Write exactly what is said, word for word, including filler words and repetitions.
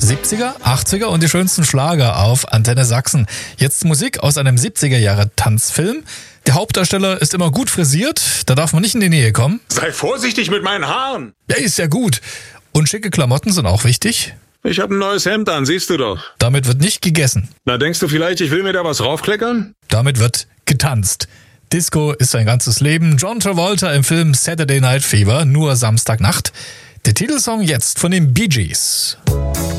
siebziger, achtziger und die schönsten Schlager auf Antenne Sachsen. Jetzt Musik aus einem siebziger-Jahre-Tanzfilm. Der Hauptdarsteller ist immer gut frisiert, da darf man nicht in die Nähe kommen. Sei vorsichtig mit meinen Haaren. Ja, ist ja gut. Und schicke Klamotten sind auch wichtig. Ich habe ein neues Hemd an, siehst du doch. Damit wird nicht gegessen. Na, denkst du vielleicht, ich will mir da was raufkleckern? Damit wird getanzt. Disco ist sein ganzes Leben. John Travolta im Film Saturday Night Fever, nur Samstagnacht. Der Titelsong jetzt von den Bee Gees.